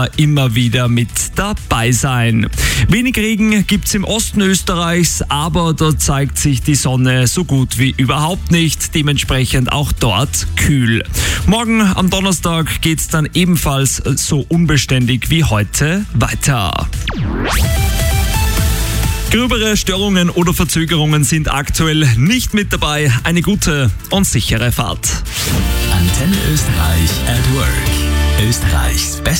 da immer wieder mit dabei sein. Wenig Regen gibt's im Osten Österreichs, aber da zeigt sich die Sonne so gut wie überhaupt nicht. Dementsprechend auch dort kühl. Morgen am Donnerstag geht's dann ebenfalls so unbeständig wie heute weiter. Gröbere Störungen oder Verzögerungen sind aktuell nicht mit dabei. Eine gute und sichere Fahrt. Antenne Österreich at Work. Österreichs beste